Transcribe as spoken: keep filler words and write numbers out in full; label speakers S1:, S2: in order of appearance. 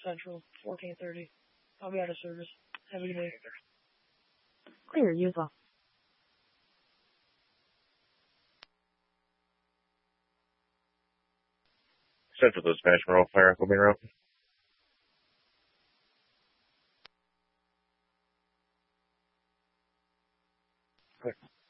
S1: Central, fourteen thirty. I'll be out of service. Have a good day.
S2: Clear, you as well.
S3: Central Dispatch, Roll Fire, will be open.
S1: Good.